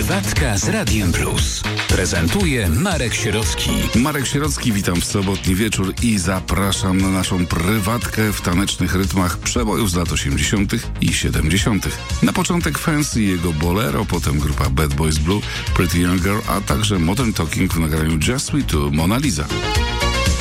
Prywatka z Radiem Plus. Prezentuje Marek Sierocki. Marek Sierocki, witam w sobotni wieczór i zapraszam na naszą prywatkę w tanecznych rytmach przebojów z lat 80. i 70. Na początek Fancy i jego Bolero, potem grupa Bad Boys Blue, Pretty Young Girl, a także Modern Talking w nagraniu Just We Two, Mona Lisa.